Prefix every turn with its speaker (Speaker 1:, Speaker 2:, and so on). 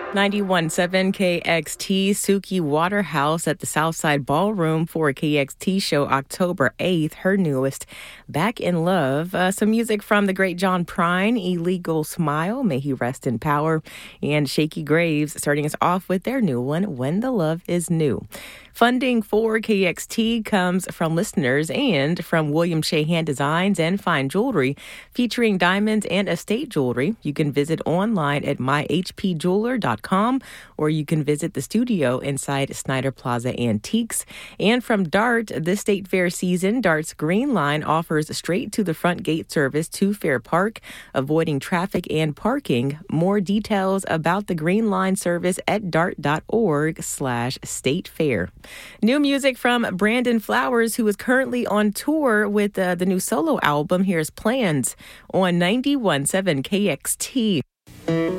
Speaker 1: 91.7 KXT Suki Waterhouse at the Southside Ballroom for a KXT show October 8th, her newest, Back in Love. Some music from the great John Prine, Illegal Smile, May He Rest in Power, and Shaky Graves starting us off with their new one, When the Love is New. Funding for KXT comes from listeners and from William Shea Hand Designs and Fine Jewelry, featuring diamonds and estate jewelry. You can visit online at myhpjeweler.com, or you can visit the studio inside Snyder Plaza Antiques. And from DART, this state fair season, DART's Green Line offers straight to the front gate service to Fair Park, avoiding traffic and parking. More details about the Green Line service at dart.org/state fair. New music from Brandon Flowers, who is currently on tour with the new solo album. Here's Plans on 91.7 KXT.